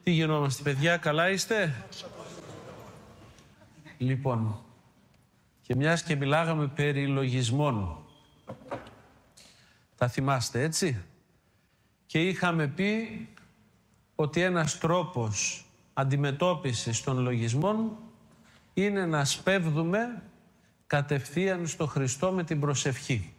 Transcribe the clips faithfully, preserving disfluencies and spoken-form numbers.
Τι γινόμαστε, παιδιά, καλά είστε? Λοιπόν, και μιας και μιλάγαμε περί λογισμών, τα θυμάστε, έτσι? Και είχαμε πει ότι ένας τρόπος αντιμετώπισης των λογισμών είναι να σπέβδουμε κατευθείαν στο Χριστό με την προσευχή.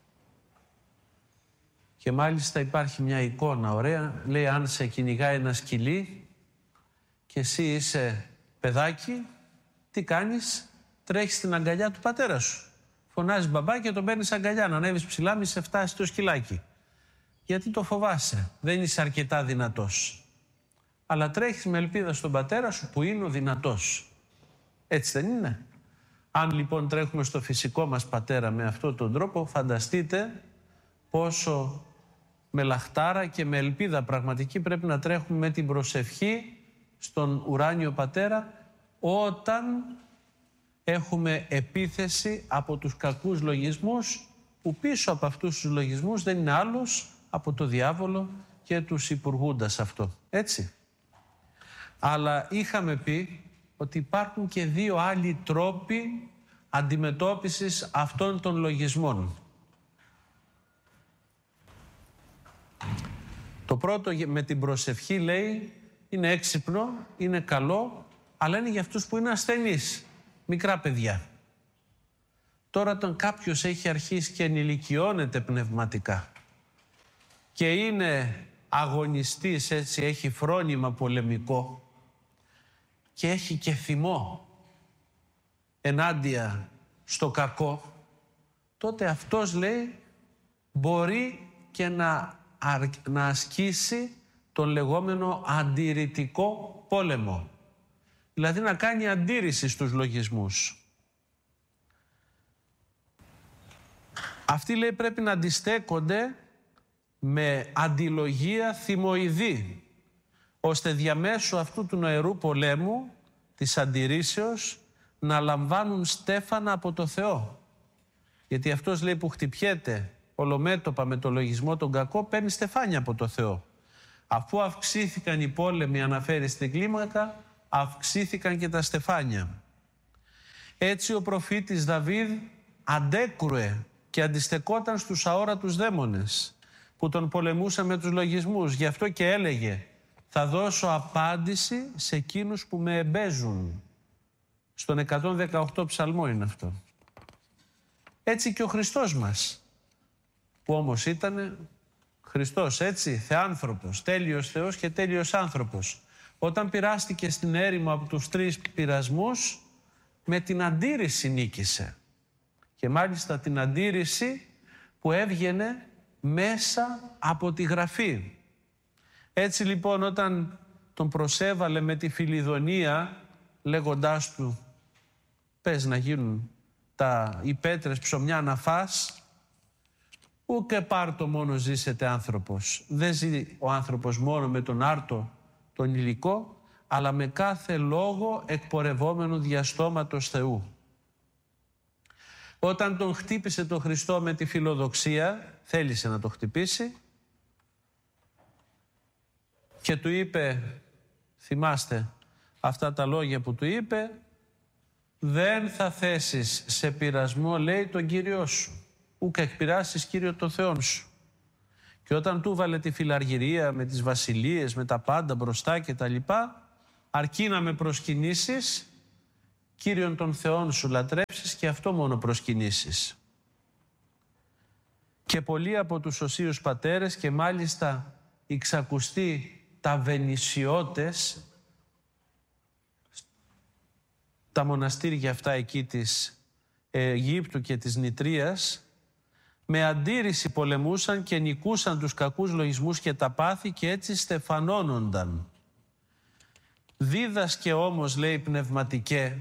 Και μάλιστα υπάρχει μια εικόνα ωραία, λέει αν σε κυνηγάει ένα σκυλί και εσύ είσαι παιδάκι, τι κάνεις? Τρέχεις στην αγκαλιά του πατέρα σου. Φωνάζεις μπαμπά και τον παίρνεις αγκαλιά, να ανέβεις ψηλά, μη σε φτάσει το σκυλάκι. Γιατί το φοβάσαι, δεν είσαι αρκετά δυνατός. Αλλά τρέχεις με ελπίδα στον πατέρα σου που είναι ο δυνατός. Έτσι δεν είναι? Αν λοιπόν τρέχουμε στο φυσικό μας πατέρα με αυτόν τον τρόπο, φανταστείτε πόσο με λαχτάρα και με ελπίδα πραγματική πρέπει να τρέχουμε με την προσευχή στον ουράνιο πατέρα όταν έχουμε επίθεση από τους κακούς λογισμούς, που πίσω από αυτούς τους λογισμούς δεν είναι άλλος από το διάβολο και τους υπουργούντας αυτό. Έτσι. Αλλά είχαμε πει ότι υπάρχουν και δύο άλλοι τρόποι αντιμετώπισης αυτών των λογισμών. Το πρώτο με την προσευχή, λέει, είναι έξυπνο, είναι καλό, αλλά είναι για αυτούς που είναι ασθενείς, μικρά παιδιά. Τώρα όταν κάποιος έχει αρχίσει και ενηλικιώνεται πνευματικά και είναι αγωνιστής, έτσι, έχει φρόνημα πολεμικό και έχει και θυμό ενάντια στο κακό, τότε αυτός, λέει, μπορεί και να να ασκήσει τον λεγόμενο αντιρρητικό πόλεμο. Δηλαδή να κάνει αντίρρηση στους λογισμούς. Αυτοί, λέει, πρέπει να αντιστέκονται με αντιλογία θυμοειδή, ώστε διαμέσου αυτού του νοερού πολέμου, της αντιρρήσεως, να λαμβάνουν στέφανα από το Θεό. Γιατί αυτός, λέει, που χτυπιέται ολομέτωπα με το λογισμό τον κακό, παίρνει στεφάνια από το Θεό. Αφού αυξήθηκαν οι πόλεμοι, αναφέρει στην κλίμακα, αυξήθηκαν και τα στεφάνια. Έτσι ο προφήτης Δαβίδ αντέκρουε και αντιστεκόταν στους αόρατους δαίμονες που τον πολεμούσαν με τους λογισμούς. Γι' αυτό και έλεγε, θα δώσω απάντηση σε εκείνους που με εμπέζουν. Στον εκατόν δεκαοκτώ ψαλμό είναι αυτό. Έτσι και ο Χριστός μας, που όμως ήταν Χριστός, έτσι, θεάνθρωπος, τέλειος Θεός και τέλειος άνθρωπος. Όταν πειράστηκε στην έρημο από τους τρεις πειρασμούς, με την αντίρρηση νίκησε. Και μάλιστα την αντίρρηση που έβγαινε μέσα από τη Γραφή. Έτσι λοιπόν όταν τον προσέβαλε με τη Φιλιδονία, λέγοντάς του, πες να γίνουν τα οι πέτρες ψωμιά να φας, ούκε πάρτο μόνο ζήσετε άνθρωπος. Δεν ζει ο άνθρωπος μόνο με τον άρτο, τον υλικό, αλλά με κάθε λόγο εκπορευόμενο διαστόματος Θεού. Όταν τον χτύπησε τον Χριστό με τη φιλοδοξία, θέλησε να το χτυπήσει και του είπε, θυμάστε αυτά τα λόγια που του είπε, δεν θα θέσεις σε πειρασμό, λέει, τον Κύριό σου. Ούκα εκπειράσεις, Κύριο, τον Θεόν σου. Και όταν του βάλε τη φιλαργυρία με τις βασιλείες, με τα πάντα μπροστά και τα λοιπά, αρκεί να με προσκυνήσεις, Κύριον τον Θεόν σου λατρέψεις και αυτό μόνο προσκυνήσεις. Και πολλοί από τους οσίους πατέρες και μάλιστα οι ξακουστοί τα Βενησιώτες, τα μοναστήρια αυτά εκεί της Αιγύπτου και της Νητρίας, με αντίρρηση πολεμούσαν και νικούσαν τους κακούς λογισμούς και τα πάθη και έτσι στεφανώνονταν. Δίδασκε όμως, λέει, πνευματικέ,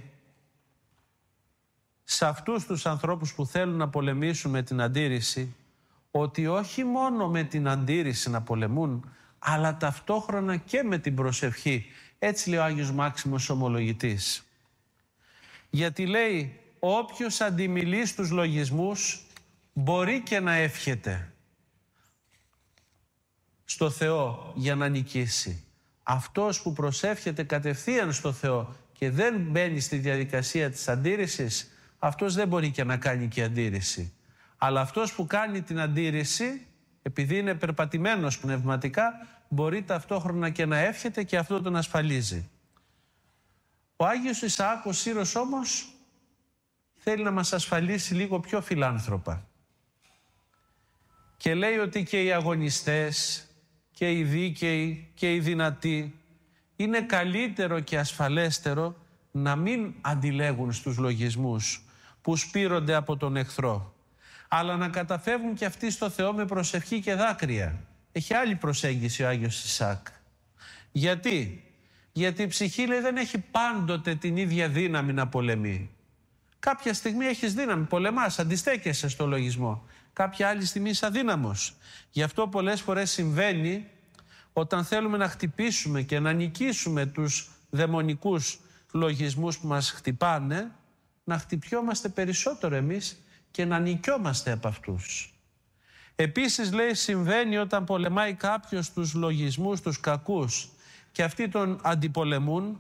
σε αυτούς τους ανθρώπους που θέλουν να πολεμήσουν με την αντίρρηση, ότι όχι μόνο με την αντίρρηση να πολεμούν, αλλά ταυτόχρονα και με την προσευχή. Έτσι λέει ο Άγιος Μάξιμος Ομολογητής. Γιατί λέει, όποιος αντιμιλεί στους λογισμούς μπορεί και να εύχεται στο Θεό για να νικήσει. αυτός που προσεύχεται κατευθείαν στο Θεό και δεν μπαίνει στη διαδικασία της αντίρρησης, αυτός δεν μπορεί και να κάνει και αντίρρηση. Αλλά αυτός που κάνει την αντίρρηση, επειδή είναι περπατημένος πνευματικά, μπορεί ταυτόχρονα και να εύχεται και αυτό τον ασφαλίζει. Ο Άγιος Ισαάκ ο Σύρος όμως θέλει να μας ασφαλίσει λίγο πιο φιλάνθρωπα. Και λέει ότι και οι αγωνιστές και οι δίκαιοι και οι δυνατοί είναι καλύτερο και ασφαλέστερο να μην αντιλέγουν στους λογισμούς που σπείρονται από τον εχθρό, αλλά να καταφεύγουν και αυτοί στο Θεό με προσευχή και δάκρυα. Έχει άλλη προσέγγιση ο Άγιος Ισαάκ. Γιατί? Γιατί η ψυχή, λέει, δεν έχει πάντοτε την ίδια δύναμη να πολεμεί. Κάποια στιγμή έχεις δύναμη, πολεμάς, αντιστέκεσαι στο λογισμό. Κάποια άλλη στιγμή είσαι αδύναμος. Γι' αυτό πολλές φορές συμβαίνει όταν θέλουμε να χτυπήσουμε και να νικήσουμε τους δαιμονικούς λογισμούς που μας χτυπάνε, να χτυπιόμαστε περισσότερο εμείς και να νικιόμαστε από αυτούς. Επίσης, λέει, συμβαίνει όταν πολεμάει κάποιος τους λογισμούς, τους κακούς, και αυτοί τον αντιπολεμούν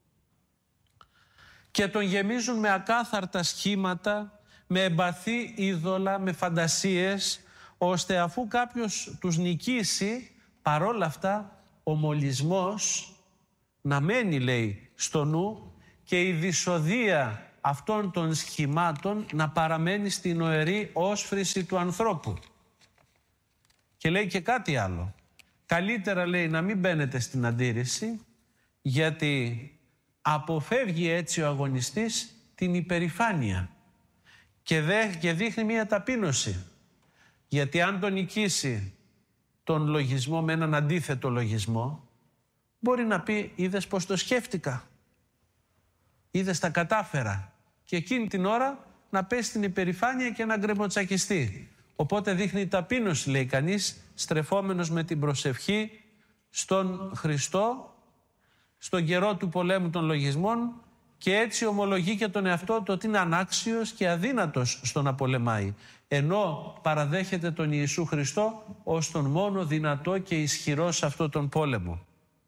και τον γεμίζουν με ακάθαρτα σχήματα, με εμπαθή είδωλα, με φαντασίες, ώστε αφού κάποιος τους νικήσει, παρόλα αυτά ο μολυσμός να μένει, λέει, στο νου και η δυσοδεία αυτών των σχημάτων να παραμένει στην οερή όσφρηση του ανθρώπου. Και λέει και κάτι άλλο. Καλύτερα, λέει, να μην μπαίνετε στην αντίρρηση, γιατί αποφεύγει έτσι ο αγωνιστής την υπερηφάνεια και, δε, και δείχνει μία ταπείνωση. Γιατί αν τον νικήσει τον λογισμό με έναν αντίθετο λογισμό, μπορεί να πει, είδες πως το σκέφτηκα, είδες τα κατάφερα, και εκείνη την ώρα να πέσει στην υπερηφάνεια και να γκρεμοτσακιστεί. Οπότε δείχνει ταπείνωση, λέει κανείς, στρεφόμενος με την προσευχή στον Χριστό, στον καιρό του πολέμου των λογισμών, και έτσι ομολογεί και τον εαυτό του ότι είναι ανάξιος και αδύνατος στο να πολεμάει, ενώ παραδέχεται τον Ιησού Χριστό ως τον μόνο δυνατό και ισχυρό σε αυτόν τον πόλεμο.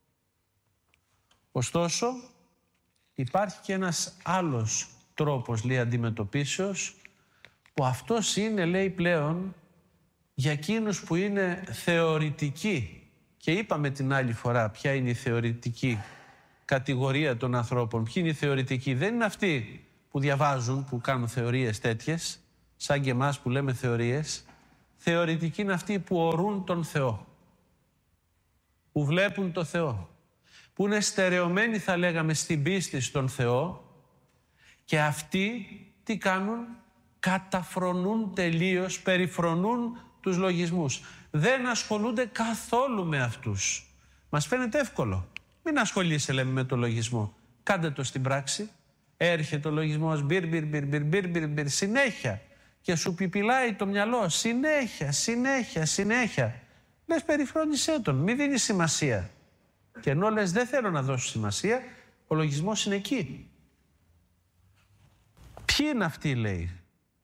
Ωστόσο, υπάρχει και ένας άλλος τρόπος, λέει, αντιμετωπίσεως, που αυτός είναι, λέει, πλέον για εκείνους που είναι θεωρητικοί. Και είπαμε την άλλη φορά ποια είναι η θεωρητική κατηγορία των ανθρώπων. Ποιοι είναι οι θεωρητικοί? Δεν είναι αυτοί που διαβάζουν, που κάνουν θεωρίες τέτοιες, σαν και εμάς που λέμε θεωρίες. Θεωρητικοί είναι αυτοί που ορούν τον Θεό, που βλέπουν το Θεό, που είναι στερεωμένοι, θα λέγαμε, στην πίστη στον Θεό, και αυτοί τι κάνουν? Καταφρονούν τελείως, περιφρονούν τους λογισμούς. Δεν ασχολούνται καθόλου με αυτούς. Μας φαίνεται εύκολο. Μην ασχολείσαι, λέμε, με το λογισμό. Κάντε το στην πράξη. Έρχεται ο λογισμός, μπιρ, μπιρ, μπιρ, μπιρ, μπιρ, μπιρ, μπιρ, συνέχεια. Και σου πιπιλάει το μυαλό, συνέχεια, συνέχεια, συνέχεια. Λες, περιφρόνησέ τον, μη δίνεις σημασία. Και ενώ λες, δεν θέλω να δώσω σημασία, ο λογισμός είναι εκεί. Ποιοι είναι αυτοί, λέει?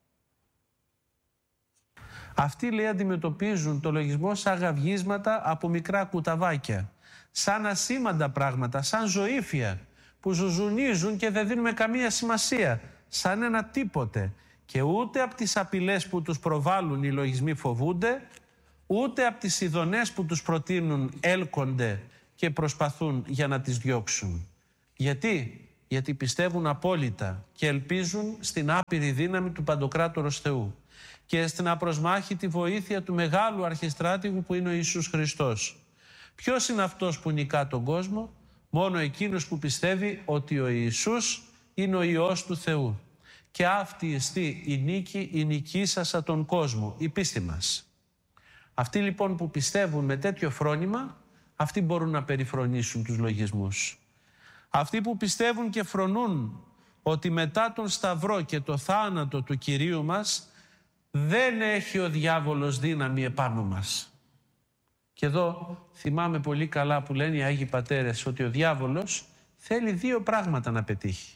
Αυτοί, λέει, αντιμετωπίζουν το λογισμό σαν γαυγίσματα από μικρά κουταβάκια, σαν ασήμαντα πράγματα, σαν ζωήφια που ζουζουνίζουν και δεν δίνουμε καμία σημασία, σαν ένα τίποτε. Και ούτε από τις απειλές που τους προβάλλουν οι λογισμοί φοβούνται, ούτε από τις ειδονές που τους προτείνουν έλκονται και προσπαθούν για να τις διώξουν. Γιατί? Γιατί πιστεύουν απόλυτα και ελπίζουν στην άπειρη δύναμη του Παντοκράτορος Θεού και στην απροσμάχητη βοήθεια του μεγάλου αρχιστράτηγου που είναι ο Ιησούς Χριστός. Ποιος είναι αυτός που νικά τον κόσμο? Μόνο εκείνος που πιστεύει ότι ο Ιησούς είναι ο Υιός του Θεού. Και αυτή εστί η νίκη, η νικήσασα τον κόσμο, η πίστη μας. Αυτοί λοιπόν που πιστεύουν με τέτοιο φρόνημα, αυτοί μπορούν να περιφρονήσουν τους λογισμούς. Αυτοί που πιστεύουν και φρονούν ότι μετά τον Σταυρό και το θάνατο του Κυρίου μας δεν έχει ο διάβολος δύναμη επάνω μας. Και εδώ θυμάμαι πολύ καλά που λένε οι Άγιοι Πατέρες ότι ο διάβολος θέλει δύο πράγματα να πετύχει.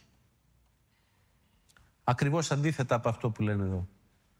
Ακριβώς αντίθετα από αυτό που λένε εδώ.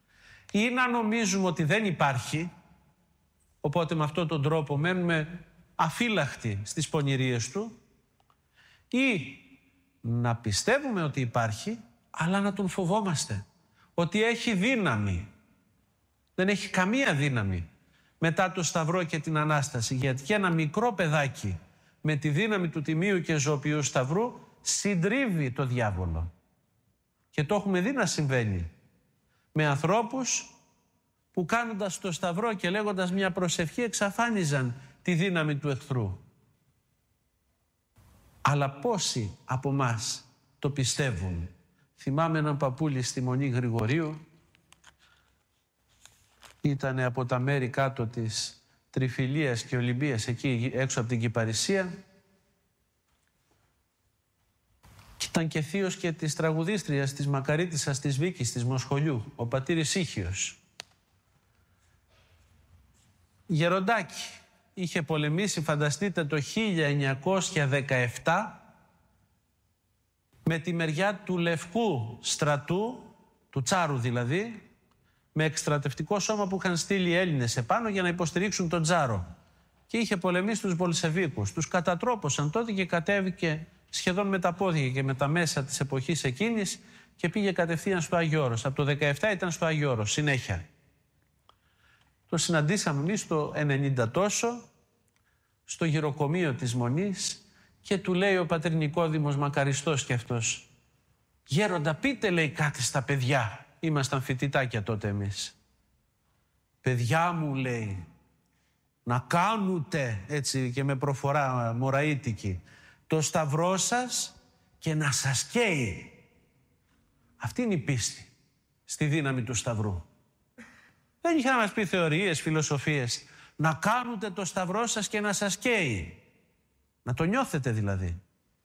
Ή να νομίζουμε ότι δεν υπάρχει, οπότε με αυτόν τον τρόπο μένουμε αφύλακτη στις πονηρίες του, ή να πιστεύουμε ότι υπάρχει, αλλά να τον φοβόμαστε, ότι έχει δύναμη. Δεν έχει καμία δύναμη μετά το Σταυρό και την Ανάσταση, γιατί και ένα μικρό παιδάκι με τη δύναμη του Τιμίου και Ζωοποιού Σταυρού συντρίβει το διάβολο. Και το έχουμε δει να συμβαίνει με ανθρώπους που κάνοντας το Σταυρό και λέγοντας μια προσευχή εξαφάνιζαν τη δύναμη του εχθρού. Αλλά πόσοι από μας το πιστεύουν? Θυμάμαι έναν παππούλη στη Μονή Γρηγορίου, ήταν από τα μέρη κάτω της Τριφυλίας και Ολυμπίας, εκεί έξω από την Κυπαρισία, και ήταν και θείος και της τραγουδίστριας της Μακαρίτισσας της Βίκης της Μοσχολιού, ο πατήρης Ήχιος. Γεροντάκι, είχε πολεμήσει, φανταστείτε, το χίλια εννιακόσια δεκαεπτά με τη μεριά του Λευκού στρατού, του Τσάρου δηλαδή, με εκστρατευτικό σώμα που είχαν στείλει οι Έλληνες επάνω για να υποστηρίξουν τον Τσάρο. Και είχε πολεμήσει τους Βολσεβίκους. Τους κατατρόπωσαν τότε και κατέβηκε σχεδόν με τα πόδια και με τα μέσα της εποχής εκείνης και πήγε κατευθείαν στο Άγιο Όρος. Από το δεκαεπτά ήταν στο Άγιο Όρος, συνέχεια. Το συναντήσαμε εμείς το ενενήντα τόσο, στο γυροκομείο της Μονής, και του λέει ο πατήρ Νικόδημος, μακαριστός κι αυτός, «Γέροντα, πείτε», λέει, «κάτι στα παιδιά». Ήμασταν φοιτητάκια τότε εμείς. «Παιδιά μου», λέει, «να κάνουνε», έτσι και με προφορά μωραΐτικη, «το σταυρό σας και να σας καίει». Αυτή είναι η πίστη στη δύναμη του Σταυρού. Δεν είχε να μας πει θεωρίες, φιλοσοφίες. Να κάνουνε το σταυρό σας και να σας καίει. Να το νιώθετε δηλαδή.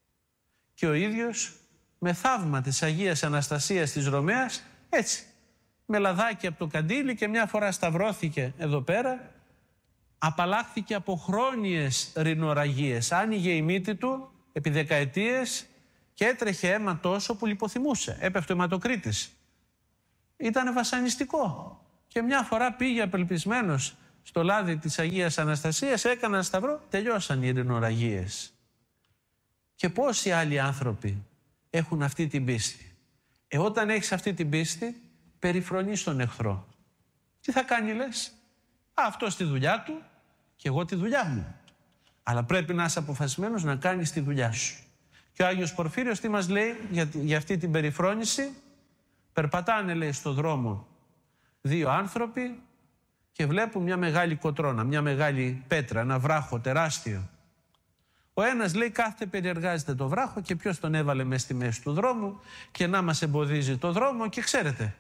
Και ο ίδιος με θαύμα της Αγίας Αναστασίας της Ρωμαίας, έτσι, με λαδάκι από το καντήλι, και μια φορά σταυρώθηκε εδώ πέρα, απαλλάχθηκε από χρόνιες ρινοραγίες. Άνοιγε η μύτη του επί δεκαετίες και έτρεχε αίμα τόσο που λιποθυμούσε. Έπεφτε ο αιματοκρίτης. Ήτανε βασανιστικό. Και μια φορά πήγε απελπισμένος στο λάδι της Αγίας Αναστασίας, έκαναν σταυρό, τελειώσαν οι ρινοραγίες. Και πόσοι άλλοι άνθρωποι έχουν αυτή την πίστη. Ε, όταν έχεις αυτή την πίστη, περιφρονείς τον εχθρό. Τι θα κάνει, λες? Α, αυτός τη δουλειά του και εγώ τη δουλειά μου. Αλλά πρέπει να είσαι αποφασισμένος να κάνεις τη δουλειά σου. Και ο Άγιος Πορφύριος τι μας λέει για, για αυτή την περιφρόνηση? Περπατάνε, λέει, στο δρόμο δύο άνθρωποι και βλέπουν μια μεγάλη κοτρώνα, μια μεγάλη πέτρα, ένα βράχο τεράστιο. Ο ένας, λέει, κάθεται, περιεργάζεται το βράχο, και ποιος τον έβαλε μέσα στη μέση του δρόμου και να μας εμποδίζει το δρόμο, και ξέρετε,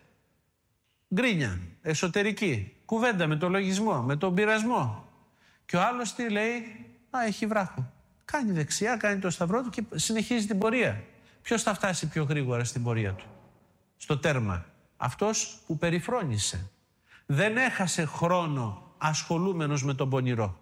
γκρίνια, εσωτερική, κουβέντα με τον λογισμό, με τον πειρασμό. Και ο άλλος τι λέει? Α, έχει βράχο. Κάνει δεξιά, κάνει το σταυρό του και συνεχίζει την πορεία. Ποιος θα φτάσει πιο γρήγορα στην πορεία του? Στο τέρμα. Αυτός που περιφρόνησε. Δεν έχασε χρόνο ασχολούμενος με τον πονηρό.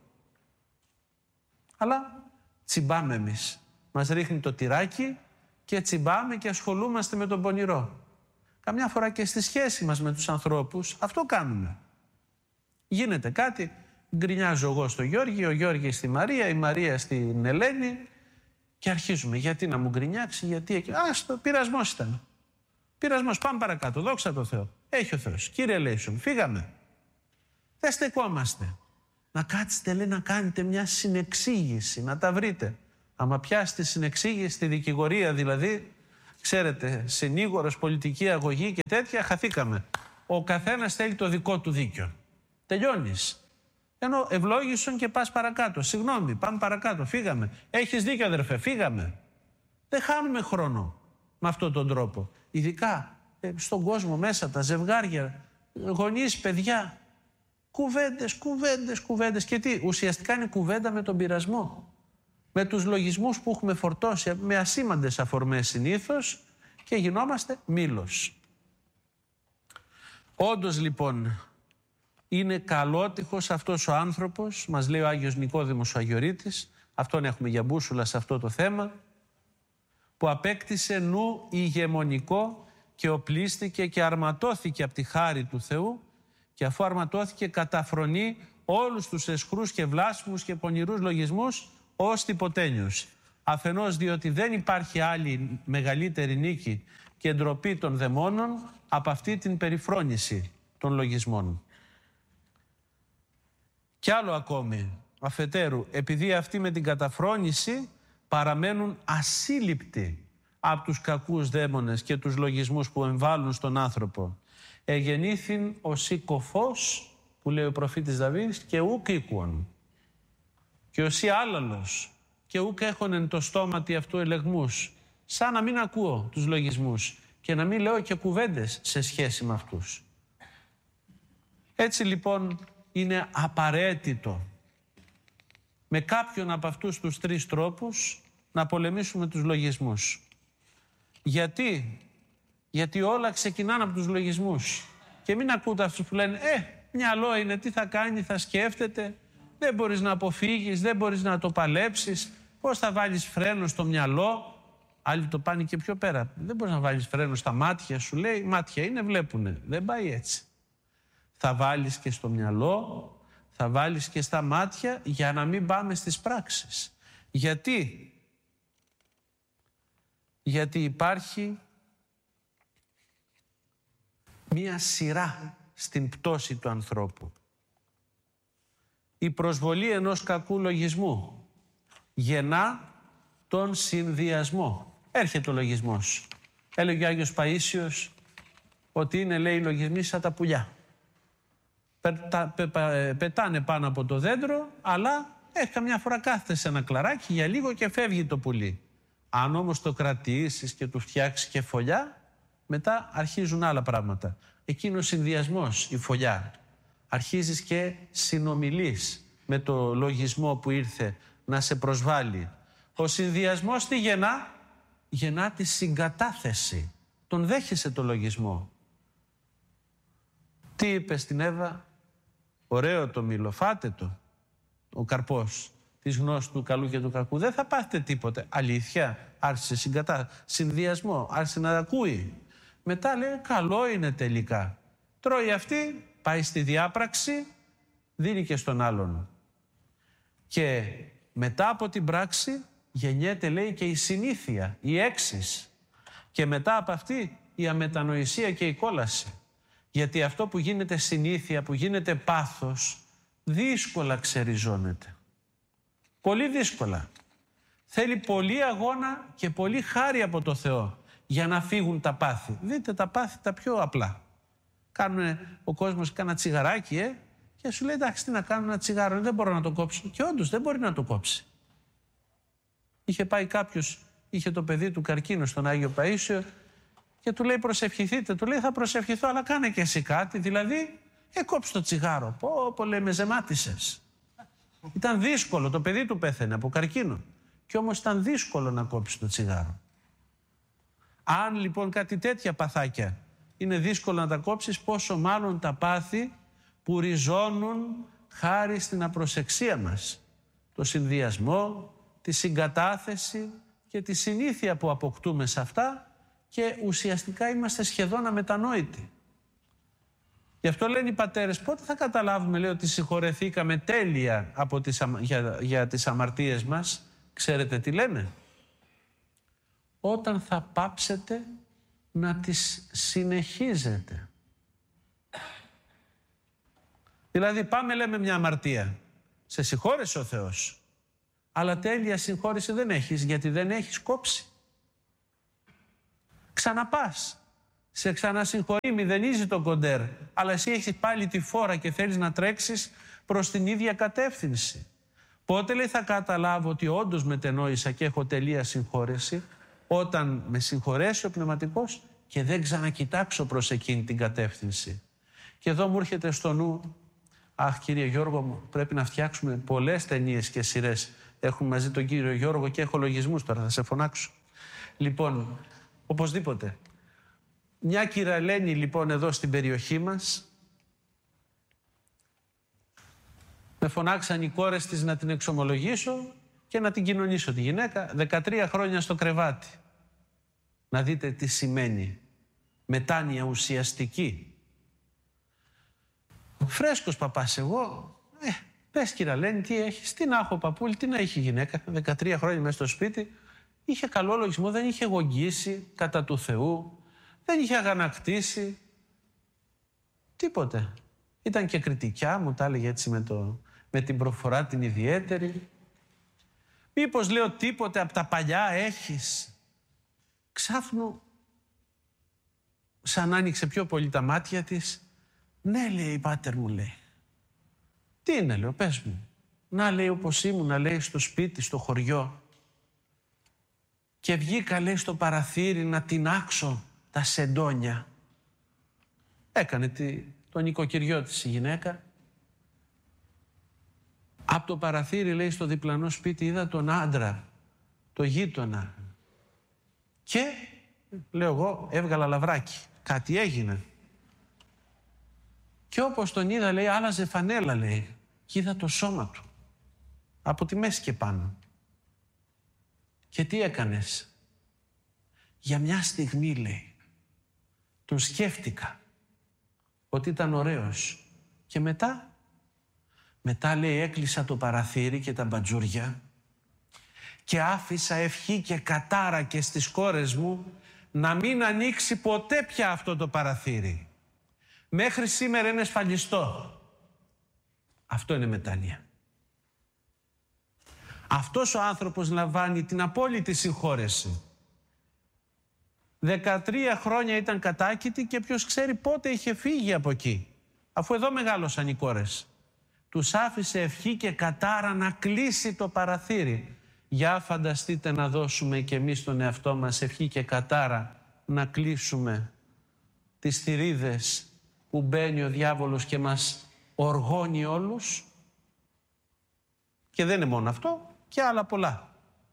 Αλλά τσιμπάμε εμείς. Μας ρίχνει το τυράκι και τσιμπάμε και ασχολούμαστε με τον πονηρό. Καμιά φορά και στη σχέση μας με τους ανθρώπους αυτό κάνουμε. Γίνεται κάτι, γκρινιάζω εγώ στο Γιώργη, ο Γιώργης στη Μαρία, η Μαρία στην Ελένη, και αρχίζουμε. Γιατί να μου γκρινιάξει, γιατί... Α, στο πειρασμός ήταν. Πειρασμός, πάμε παρακάτω, δόξα τω Θεώ. Έχει ο Θεός. Κύριε Λέισον, φύγαμε. Δεν στεκόμαστε. Να κάτσετε, λέει, να κάνετε μια συνεξήγηση, να τα βρείτε. Άμα πιάσετε συνεξήγηση, στη δικηγορία δηλαδή, ξέρετε, συνήγορος, πολιτική αγωγή και τέτοια, χαθήκαμε. Ο καθένας θέλει το δικό του δίκιο. Τελειώνεις. Ενώ ευλόγησον και πας παρακάτω. Συγγνώμη, πάμε παρακάτω, φύγαμε. Έχεις δίκιο, αδερφέ, φύγαμε. Δεν χάνουμε χρόνο με αυτόν τον τρόπο. Ειδικά ε, στον κόσμο μέσα, τα ζευγάρια, γονείς, παιδιά. Κουβέντες, κουβέντες, κουβέντες. Και τι, ουσιαστικά είναι κουβέντα με τον πειρασμό. Με τους λογισμούς που έχουμε φορτώσει με ασήμαντες αφορμές συνήθως, και γινόμαστε μήλος. Όντως λοιπόν είναι καλότυχος αυτός ο άνθρωπος, μας λέει ο Άγιος Νικόδημος ο Αγιορείτης, αυτόν έχουμε για μπούσουλα σε αυτό το θέμα, που απέκτησε νου ηγεμονικό και οπλίστηκε και αρματώθηκε από τη χάρη του Θεού, και αφού αρματώθηκε καταφρονεί όλους τους αισχρούς και βλάσφημους και πονηρούς λογισμούς ως τυποτένιους. Αφενός διότι δεν υπάρχει άλλη μεγαλύτερη νίκη και ντροπή των δαιμόνων από αυτή την περιφρόνηση των λογισμών. Κι άλλο ακόμη, αφετέρου, επειδή αυτοί με την καταφρόνηση παραμένουν ασύλληπτοι από τους κακούς δαίμονες και τους λογισμούς που εμβάλλουν στον άνθρωπο. Εγεννήθην ο σηκωφός, που λέει ο προφήτης Δαβίδ, και ουκ οίκουον. Και ο σι άλαλος, και ουκ έχονεν το στόματι αυτού ελεγμούς. Σαν να μην ακούω τους λογισμούς και να μην λέω και κουβέντες σε σχέση με αυτούς. Έτσι λοιπόν είναι απαραίτητο με κάποιον από αυτούς τους τρεις τρόπους να πολεμήσουμε τους λογισμούς. Γιατί? Γιατί όλα ξεκινάνε από τους λογισμούς. Και μην ακούτε αυτούς που λένε «Ε, μυαλό είναι, τι θα κάνει, θα σκέφτεται, δεν μπορείς να αποφύγεις, δεν μπορείς να το παλέψεις, πώς θα βάλεις φρένο στο μυαλό». Άλλοι το πάνε και πιο πέρα. Δεν μπορείς να βάλεις φρένο στα μάτια, σου λέει, μάτια είναι, βλέπουνε. Δεν πάει έτσι. Θα βάλεις και στο μυαλό, θα βάλεις και στα μάτια για να μην πάμε στις πράξεις. Γιατί? Γιατί υπάρχει μία σειρά στην πτώση του ανθρώπου. Η προσβολή ενός κακού λογισμού γεννά τον συνδυασμό. Έρχεται ο λογισμός. Έλεγε ο Άγιος Παΐσιος ότι είναι, λέει, οι λογισμοί σαν τα πουλιά. Πετα, πε, πε, πετάνε πάνω από το δέντρο, αλλά έχει καμιά φορά κάθεται σε ένα κλαράκι για λίγο και φεύγει το πουλί. Αν όμως το κρατήσεις και του φτιάξεις και φωλιά, μετά αρχίζουν άλλα πράγματα. Εκείνο ο συνδυασμός, η φωλιά. Αρχίζεις και συνομιλείς με το λογισμό που ήρθε να σε προσβάλλει. Ο συνδυασμός τι γεννά? Γεννά τη συγκατάθεση. Τον δέχεσαι το λογισμό. Τι είπε στην Εύα? Ωραίο το μήλο, φάτε το. Ο καρπός της γνώσης του καλού και του κακού. Δεν θα πάθετε τίποτε. Αλήθεια, άρχισε συγκατά... συνδυασμό, άρχισε να ακούει. Μετά λέει καλό είναι τελικά. Τρώει αυτή, πάει στη διάπραξη, δίνει και στον άλλον. Και μετά από την πράξη γεννιέται, λέει, και η συνήθεια, η έξις. Και μετά από αυτή η αμετανοησία και η κόλαση. Γιατί αυτό που γίνεται συνήθεια, που γίνεται πάθος, δύσκολα ξεριζώνεται. Πολύ δύσκολα. Θέλει πολύ αγώνα και πολύ χάρη από το Θεό για να φύγουν τα πάθη. Δείτε τα πάθη τα πιο απλά. Κάνουν ο κόσμος κάνα τσιγαράκι, ε, και σου λέει εντάξει, τι να κάνω, ένα τσιγάρο, δεν μπορώ να το κόψω. Και όντως δεν μπορεί να το κόψει. Είχε πάει κάποιος, είχε το παιδί του καρκίνο στον Άγιο Παΐσιο και του λέει προσευχηθείτε. Του λέει θα προσευχηθώ, αλλά κάνε και εσύ κάτι. Δηλαδή, ε, κόψε το τσιγάρο. Πω, πω, λέει, με ζεμάτισες. Ήταν δύσκολο, το παιδί του πέθανε από καρκίνο. Και όμως ήταν δύσκολο να κόψει το τσιγάρο. Αν λοιπόν κάτι τέτοια παθάκια είναι δύσκολο να τα κόψεις, πόσο μάλλον τα πάθη που ριζώνουν χάρη στην απροσεξία μας. Το συνδυασμό, τη συγκατάθεση και τη συνήθεια που αποκτούμε σε αυτά και ουσιαστικά είμαστε σχεδόν αμετανόητοι. Γι' αυτό λένε οι πατέρες, πότε θα καταλάβουμε, λέει, ότι συγχωρεθήκαμε τέλεια από τις, για, για τις αμαρτίες μας? Ξέρετε τι λένε? Όταν θα πάψετε να τις συνεχίζετε. Δηλαδή πάμε, λέμε, μια αμαρτία. Σε συγχώρεσε ο Θεός. Αλλά τέλεια συγχώρεση δεν έχεις, γιατί δεν έχεις κόψει. Ξαναπάς. Σε ξανασυγχωρεί, μηδενίζει το κοντέρ. Αλλά εσύ έχεις πάλι τη φόρα και θέλεις να τρέξεις προς την ίδια κατεύθυνση. Πότε, λέει, θα καταλάβω ότι όντως μετενόησα και έχω τελεία συγχώρεση? Όταν με συγχωρέσει ο Πνευματικός και δεν ξανακοιτάξω προς εκείνη την κατεύθυνση. Και εδώ μου έρχεται στο νου, αχ κύριε Γιώργο μου, πρέπει να φτιάξουμε πολλές ταινίες και σειρές. Έχουμε μαζί τον κύριο Γιώργο και έχω λογισμούς τώρα, θα σε φωνάξω. Λοιπόν, οπωσδήποτε. Μια κυραλένη λοιπόν εδώ στην περιοχή μας, με φωνάξαν οι κόρες της να την εξομολογήσω και να την κοινωνήσω τη γυναίκα, δεκατρία χρόνια στο κρεβάτι. Να δείτε τι σημαίνει μετάνοια ουσιαστική. Φρέσκος παπάς εγώ, Ε, πες κυραλένη, τι έχεις, τι να έχω παππούλη, τι να έχει γυναίκα, δεκατρία χρόνια μέσα στο σπίτι, είχε καλό λογισμό, δεν είχε γογγίσει κατά του Θεού, δεν είχε αγανακτήσει, τίποτε. Ήταν και κριτικιά, μου τα έλεγε έτσι με, το, με την προφορά την ιδιαίτερη. Μήπως λέω τίποτε από τα παλιά έχεις. Ξάφνου, σαν άνοιξε πιο πολύ τα μάτια της, ναι λέει πάτερ μου λέει. Τι είναι λέω, πες μου. Να λέει όπως ήμουν, να λέει στο σπίτι, στο χωριό. Και βγήκα λέει στο παραθύρι να τεινάξω τα σεντόνια. Έκανε τη, το νοικοκυριό της η γυναίκα. Από το παραθύρι λέει στο διπλανό σπίτι είδα τον άντρα, το γείτονα. Και λέω εγώ έβγαλα λαβράκι. Κάτι έγινε. Και όπως τον είδα λέει άλλαζε φανέλα λέει. Και είδα το σώμα του. Από τη μέση και πάνω. Και τι έκανες. Για μια στιγμή λέει. Τον σκέφτηκα. Ότι ήταν ωραίος. Και μετά. Μετά λέει έκλεισα το παραθύρι και τα μπατζούρια. Και άφησα ευχή και κατάρα και στις κόρες μου να μην ανοίξει ποτέ πια αυτό το παραθύρι. Μέχρι σήμερα είναι σφαλιστό. Αυτό είναι μετάνοια. Αυτός ο άνθρωπος λαμβάνει την απόλυτη συγχώρεση. Δεκατρία χρόνια ήταν κατάκητη και ποιος ξέρει πότε είχε φύγει από εκεί. Αφού εδώ μεγάλωσαν οι κόρες. Τους άφησε ευχή και κατάρα να κλείσει το παραθύρι. Για φανταστείτε να δώσουμε κι εμείς τον εαυτό μας ευχή και κατάρα να κλείσουμε τις θηρίδες που μπαίνει ο διάβολος και μας οργώνει όλους. Και δεν είναι μόνο αυτό, και άλλα πολλά.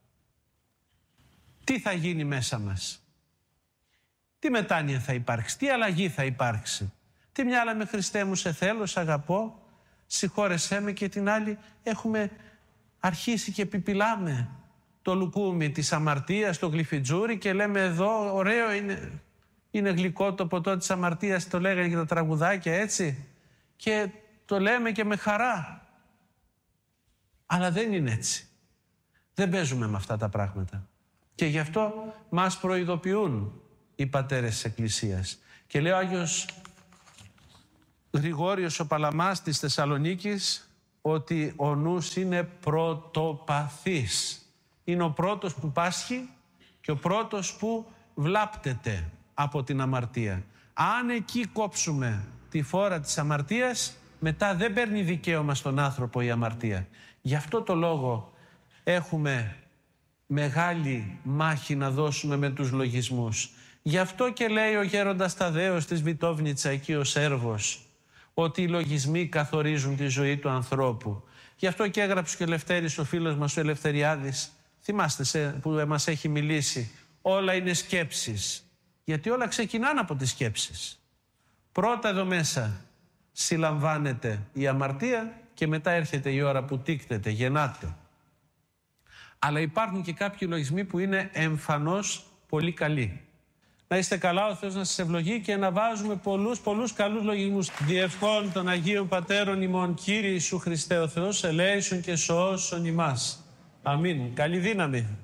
Τι θα γίνει μέσα μας. Τι μετάνοια θα υπάρξει, τι αλλαγή θα υπάρξει. Τι μια άλλα με Χριστέ μου σε θέλω, σε αγαπώ, συγχώρεσέ με, και την άλλη έχουμε αρχίσει και πιπιλάμε το λουκούμι της αμαρτίας, το γλυφιτζούρι και λέμε εδώ ωραίο είναι, είναι γλυκό το ποτό της αμαρτίας, το λέγανε και τα τραγουδάκια έτσι και το λέμε και με χαρά. Αλλά δεν είναι έτσι. Δεν παίζουμε με αυτά τα πράγματα. Και γι' αυτό μας προειδοποιούν οι πατέρες της Εκκλησίας. Και λέει ο Άγιος Γρηγόριος ο Παλαμάς της Θεσσαλονίκης ότι ο νους είναι πρωτοπαθής. Είναι ο πρώτος που πάσχει και ο πρώτος που βλάπτεται από την αμαρτία. Αν εκεί κόψουμε τη φόρα της αμαρτίας, μετά δεν παίρνει δικαίωμα στον άνθρωπο η αμαρτία. Γι' αυτό το λόγο έχουμε μεγάλη μάχη να δώσουμε με τους λογισμούς. Γι' αυτό και λέει ο γέροντας Ταδέος της Βιτόβνιτσα εκεί ο Σέρβος ότι οι λογισμοί καθορίζουν τη ζωή του ανθρώπου. Γι' αυτό και έγραψε και ο Ελευθέρης, ο φίλος μας ο Ελευθεριάδης, θυμάστε σε, που μας έχει μιλήσει, όλα είναι σκέψεις. Γιατί όλα ξεκινάνε από τις σκέψεις. Πρώτα εδώ μέσα συλλαμβάνεται η αμαρτία και μετά έρχεται η ώρα που τίκτεται, γεννάται. Αλλά υπάρχουν και κάποιοι λογισμοί που είναι εμφανώς πολύ καλοί. Να είστε καλά, ο Θεός να σας ευλογεί και να βάζουμε πολλούς, πολλούς καλούς λογισμούς. Διευχών των Αγίων Πατέρων ημών, Κύριε Ιησού Χριστέ ο Θεός, ελέησον και σώσον ημάς. Αμήν. Καλή δύναμη.